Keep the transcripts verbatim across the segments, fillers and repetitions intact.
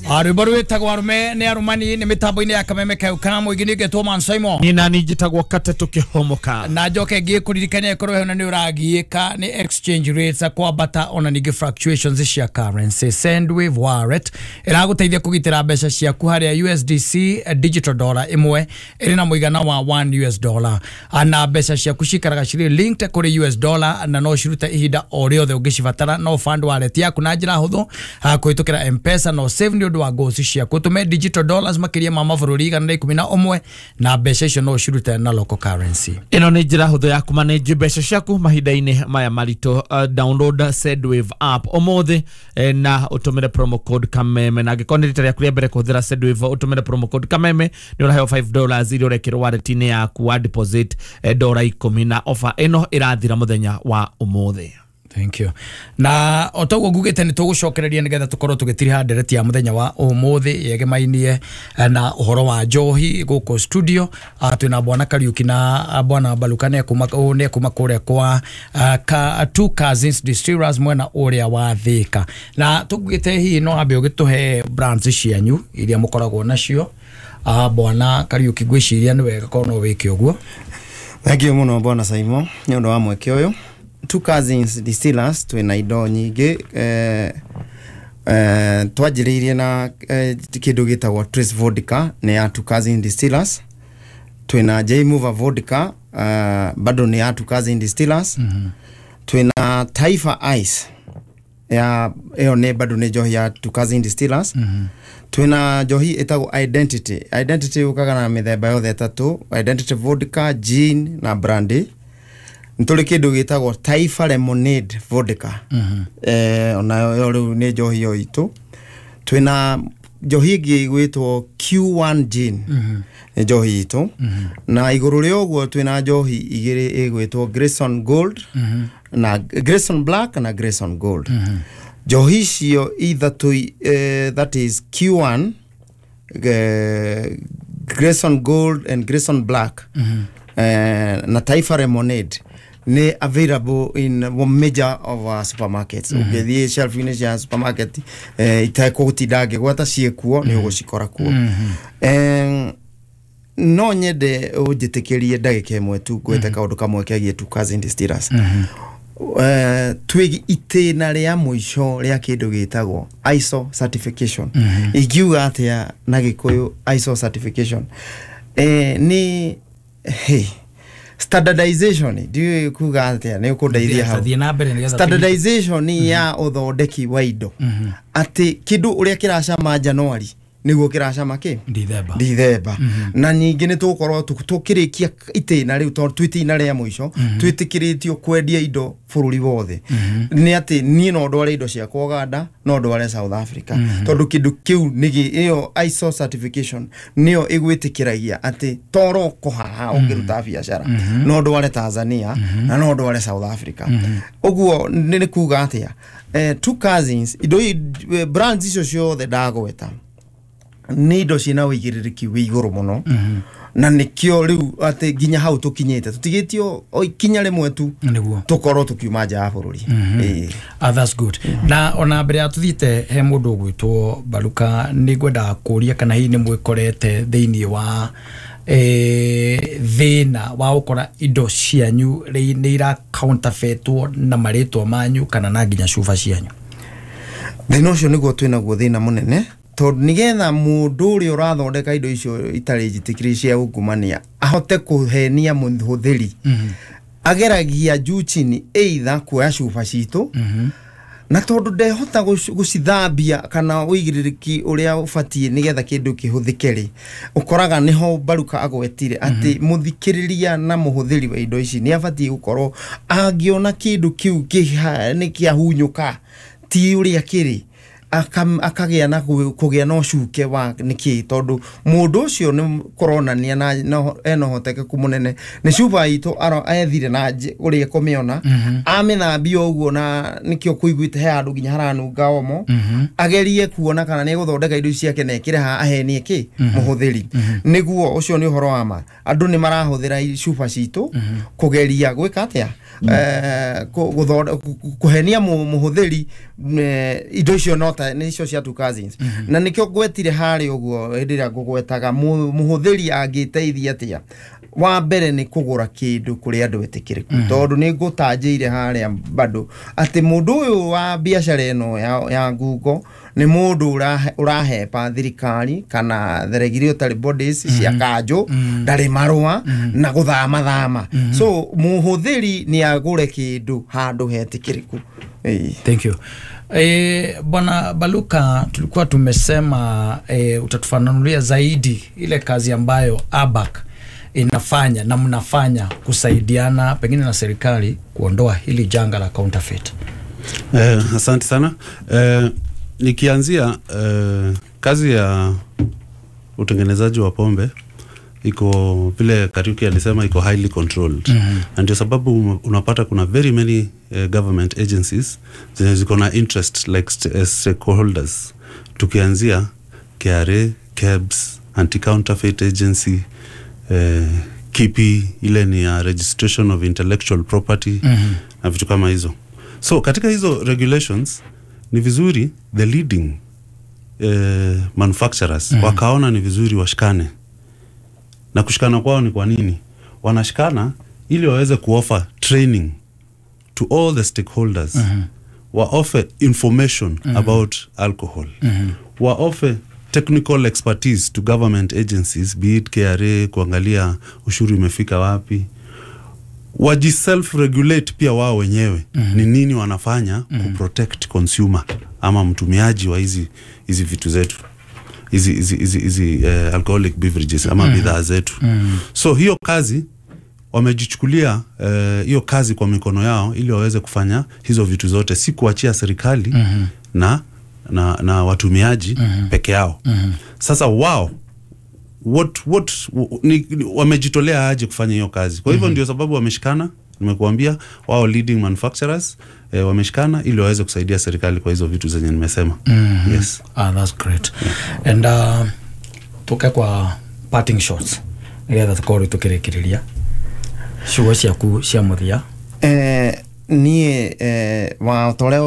Aribaru etagwa arume ne arumani ne mitambo-ini ya kameme kauka muigini getwo Mansaimo ni nani njitagwo kate tukihomoka na njoke ngie kuririkania ikorwo hena ni uragiika ni exchange rates kwa bata ona ningi fluctuations cia currency. Sendwave wallet iraguteithia kugitira mbeca ciaku haria U S D C digital dollar imwe iri na muigana wa one U S dollar ana mbeca ciaku cikaraga ciri linked kuri U S dollar na no ciruta ihinda o riothe ungicibatara no fund wallet yaku na njira huthu kuhitukira M-Pesa no save ni wa gosi ciaku tume digital dollars makiria ma mabũrũri igana rĩa ikũmi na ũmwe na mbeca icio no cirute na local currency. Ino ni njira huthu ya kumanage mbeca ciaku mahinda-ini maya marito. Uh, download Sendwave app umuthi eh, na utumire promo code kameme na gikondi rita rĩaku rĩa mbere kuhũthĩra Sendwave utumire promo code kameme ni uraheo five dollars iria urekĩrwo wallet-ini yaku wa deposit eh, dollar ikũmi na offer ino irathira muthenya wa umuthi. Thank you. Na otogo gugete ni tugucokereria nigetha tukorwo tugitiriha ndereti ya muthenya wa umuthi yegemainie na uhoro wa njohi guko studio. Uh, twina bwana Kariuki na bwana Balukane kuma ne kuma kuria kwa uh, ka, two cousins distillers mwena uria wa Thika. Na tugite hi no ambe ugituhe brands cianyu iria mukoragwo nacio. Uh, bwana Kariuki gwiciria ni wega kono wiki uguo. Thank you muno bwana Saimo ni undu wa mweke uyu. Two cousins distillers twina indo nyingi eh eh twajiririe na eh, kindu gitagwo Trace Vodka ni ya Two Cousins Distillers. Twina J Mover Vodka uh, bado ni ya Two Cousins Distillers. Mm -hmm. Twina Taifa Ice ya eo ne bado ni johi ya Two Cousins Distillers. Mm -hmm. Twina johi etago Identity. Identity ukaga na mithemba yothe tatu: Identity Vodka, Gin na Brandy. Ntole kindu gitagwo Taifa Lemonade Vodka. Mhm. Eh ona yo ni johi yo itu. Twina johi ingi gwitwo Q one Gin. Mhm. Ni johi itu. Mhm. Na iguru ri ogwo twina johi igiri igwitwo Grayson Gold. Mhm. Na Grayson Black na Grayson Gold. Mhm. Johi cio either to uh, that is Q one uh, Grayson Gold and Grayson Black. Mhm. Uh, na Taifa Lemonade ni available in one major of our supermarkets. Mm -hmm. Ugethi shelf in ya supermarket eh itako gutidage gwata ciekuo ni ugucikora kuo. Mm -hmm. Eh no nyende ujitekerie ndagika imwe tu gweta kaundu kamwe kegie Two Cousins Distillers. Mm -hmm. eh twigi itena ria muico ria kindu gitagwo I S O certification. Mm -hmm. Igiuga atia na gikuyu I S O certification eh ni hey standardization ndio kuga atia ni ukundeithia hau. Standardization ni ya uthondeki wa indo ati kindu uria kiracama January niguo kiracama ki Dithemba Dithemba na nyingi ni tukorwo tukirikia itena riu to twitina ria muico twitikiritio kwendia indo bururi wothe ni ati ni no ndware indo cia Uganda no ndware South Africa tondu kindu kiu nigi iyo I S O certification niyo igwitikiragia ati toro ko haha ungiruta biashara no ndware Tanzania na no ndware South Africa. Uguo ni kuga atia eh Two Cousins indo brands icio ciothe ndagweta ni indo cina wigiririki wi iguru muno. Mm -hmm. Na nikio riu ati ginya hau tukinyete tutigitio oi kinya rimwe tu niguo tukorwo tukiuma nja ya bururi. Mm -hmm. Eh ah, that's good. Mm -hmm. Na ona mbere atuthite he mundu gwitwo Baruka ni gwenda kuria kana hi ni mwikorete thiini wa eh thina wa ukora indo cianyu ni ira counterfeitwo na maritwa manyu kana na ginya cuba cianyu. Thina ucio niguo twina guo thina munene to nigetha mundu uri urathondeka indo icio itari jitikiri cia ungumania ahote kuhenia muhuthiri. Mm -hmm. Ageragia juchini either kuoya cuba citu. Mm -hmm. Na tondu ndehota gucithambia kana wigiririki uria ufatie nigetha kindu kihuthikeri ukoraga niho Baruka agwetire ati mm -hmm. muthikiriria na muhuthiri wa indo ici ni afatie gukorwo agiona kindu kiu ni kia hunyuka ti uria kiri akam akagia na kugia no cuke wa niki tondu mundu ucio ni koronania na no eno hoteke kumunene ni cuba itu aro aethire na uri komiona. Mm -hmm. Amithambio uguo na nikio kuiguite he andu ginya haranunga omo. Mm -hmm. Agerie kuona kana ni guthondeka indo ciake na ikire ha ahenie ki muhuthiri. Mm -hmm. Niguo ucio ni horo wa ma andu ni marahuthira cuba citu. Mm -hmm. Kugeria gwika atia eh kuhenia muhuthiri indo icio no ta ni cio cia two cousins mm -hmm. na nikio gwetire hari uguo ndira ngugwetaga muhuthiri angiteithia atia wa mbere ni kugura kindu kuri andu etikiriku mm -hmm. tondu ni ngutanjire haria bado ati mundu uyu wa biashara eno ya, ya Google ni mundu urahepa thirikari kana the regulatory bodies mm -hmm. cia kanjo mm -hmm. ndari marua mm -hmm. na guthama thama mm -hmm. so muhuthiri ni agure kindu handu hetikiriku. Hey. Thank you. Eh, bwana Baluka, tulikuwa tumesema eh, utatufanulia zaidi ile kazi ambayo A B A C inafanya na mnafanya kusaidiana pengine na serikali kuondoa hili janga la counterfeit. Eh, asante sana. Eh, nikianzia eh, kazi ya utengenezaji wa pombe iko vile Kariuki alisema iko highly controlled. Mm -hmm. Na ndio sababu unapata kuna very many uh, government agencies zenye ziko na interest like st uh, stakeholders. Tukianzia K R A, K E B S, Anti-Counterfeit Agency, uh, K I P I, ile ni uh, Registration of Intellectual Property, mm -hmm. na vitu kama hizo. So katika hizo regulations ni vizuri the leading uh, manufacturers mm -hmm. wakaona ni vizuri washikane. Na kushikana kwao ni kwa nini? Wanashikana ili waweze kuoffer training to all the stakeholders. Uh -huh. Wa offer information uh -huh. about alcohol. Uh -huh. Wa offer technical expertise to government agencies, be it K R A, kuangalia ushuru imefika wapi. Waji self-regulate pia wao wenyewe. Uh -huh. Ni nini wanafanya uh -huh. kuprotect consumer ama mtumiaji wa hizi hizi vitu zetu. Hizi hizi hizi hizi uh, alcoholic beverages ama mm -hmm. bidhaa zetu. Mm -hmm. So hiyo kazi wamejichukulia hiyo uh, kazi kwa mikono yao ili waweze kufanya hizo vitu zote, si kuachia serikali mm -hmm. na na na watumiaji mm -hmm. peke yao. Mm -hmm. Sasa wao what what ni, wamejitolea aje kufanya hiyo kazi. Kwa hivyo mm -hmm. ndio sababu wameshikana, nimekuambia wao leading manufacturers eh, wameshikana ili waweze kusaidia serikali kwa hizo vitu zenye nimesema. Mm -hmm. Yes. Ah, that's great. Yeah. And uh, tuke kwa parting shots. Ngetha tukori tukirekireria. Shuwa cia ku cia muthia. Eh nie eh wa tore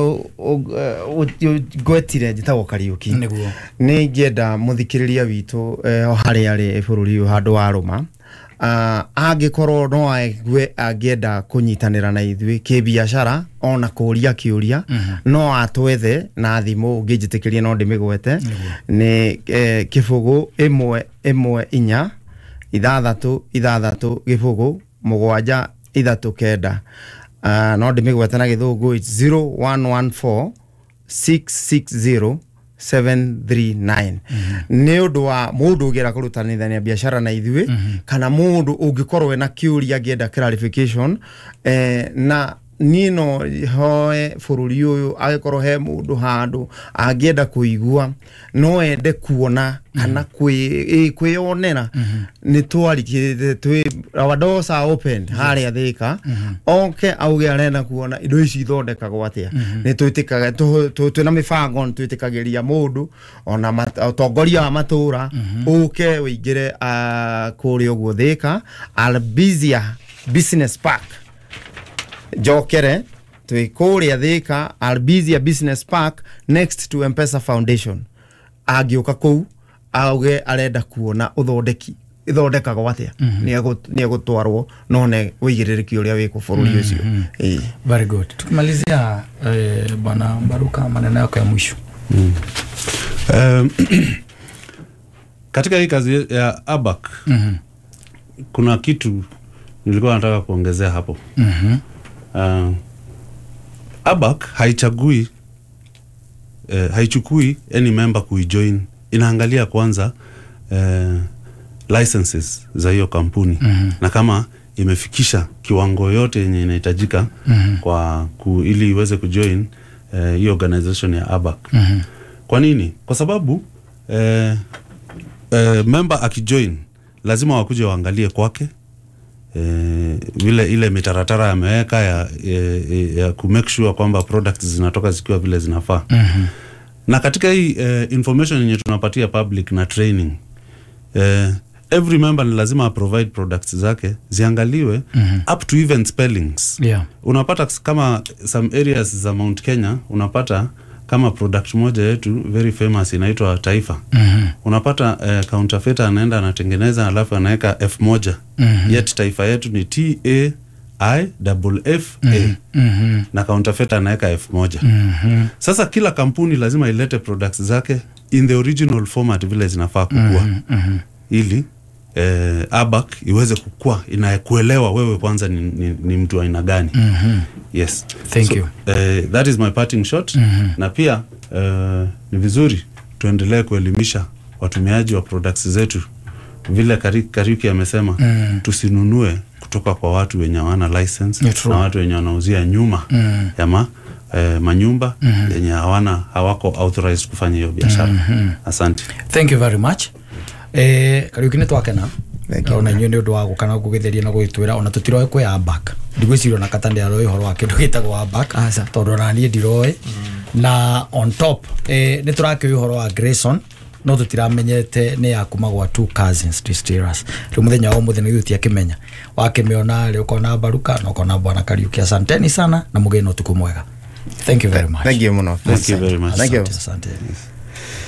gwetire njitagwo Kariuki niguo ni ngenda muthikiriria witu eh hari ari bururi handu wa Roma. Uh, angikorwo no aigue angienda kunyitanira na ithui kibiashara ona kuria kiuria mm -hmm. no atwethe na thimu ungijitikiria no ndimigwete mm -hmm. ni eh, kifugu imwe imwe inya ithathatu ithathatu gifugu mugwanja ithatu kenda uh, no ndimigwete na githungu zero one one four six six zero seven three nine. Mm -hmm. Ni undu wa mundu ugira kurutanithania biashara na ithui mm -hmm. kana mundu ungikorwo na kiuria angienda clarification eh, na nino hoe bururi uyu agikorwo he mundu handu angienda kuigua no ende kuona kana kwi kwionera mm -hmm. ni twarikite twi our doors are open yes. hari athika mm -hmm. okay auge arenda kuona indo ici ithondekagwo atia mm -hmm. ni twitikaga twi na mibango twitikagiria mundu ona utongoria wa matura mm -hmm. uke wingire uh, kuri uguo thika Albizia Business Park jokere twi kuri athika Albizia Business Park next to M-Pesa Foundation. Agioka kou auge arenda kuona uthondeki ithondekagwo atia mm -hmm. ni egutwarwo none wigiririki uria wiko bururi ucio. Mm -hmm. eh. Very good. Tukimalizia eh, bwana Baruka maneno yako ya mwisho. Mm. Um, katika hii kazi ya A B A C mm -hmm. kuna kitu nilikuwa nataka kuongezea hapo. Mhm. Mm uh, A B A C haichagui uh, haichukui any member kujoin, inaangalia kwanza uh, licenses za hiyo kampuni mm -hmm. na kama imefikisha kiwango yote yenye inahitajika mm -hmm. kwa ku, ili iweze kujoin hiyo uh, organization ya A B A C. Mm -hmm. Kwa nini? Kwa sababu uh, uh, member akijoin lazima wakuje waangalie kwake eh vile ile mitaratara ameweka ya, ya, ya ku make sure kwamba products zinatoka zikiwa vile zinafaa. Mm -hmm. Na katika hii uh, information yenye tunapatia public na training uh, every member ni lazima provide products zake ziangaliwe mm -hmm. up to even spellings. Yeah. Unapata kama some areas za Mount Kenya unapata kama product moja yetu very famous inaitwa Taifa. Mhm. Unapata uh, counterfeiter anaenda anatengeneza alafu anaweka F moja. Mhm. Yet Taifa yetu ni T A I double F A. Mhm. Na counterfeiter anaweka F moja. Mhm. Sasa kila kampuni lazima ilete products zake in the original format vile zinafaa kukua. Mhm. Ili eh, A B A C iweze kukua inakuelewa wewe kwanza ni, ni, ni mtu aina gani. Mhm. Yes. Thank so, you. Uh, that is my parting shot. Mhm. Na pia uh, ni vizuri tuendelee kuelimisha watumiaji wa products zetu vile Kariuki amesema, mm. tusinunue kutoka kwa watu wenye hawana license na watu wenye wanauzia nyuma mm. ya ma, eh, manyumba mm. yenye hawana hawako authorized kufanya hiyo biashara. mm-hmm. Asante. Thank you very much. Eh, Kariuki ne twakena ona nywe ndu wa gukana gugitheria na gwitwira ona tutiro kwe A B A C ndigwiciro na katande aroi horo wa kindu gitagwo A B A C tondu na nie ndiroi na on top eh ni turakio horo wa Grayson no tutiramenyete ni yakuma gwa Two Cousins Distillers ri muthenya wa muthenya yuti akimenya wakimeona ri ukona baruka na ukona bwana Kariuki. Asanteni sana na mugeni utuku mwega. Thank you very much. Thank you muno. Thank you very much. Thank you. Asante.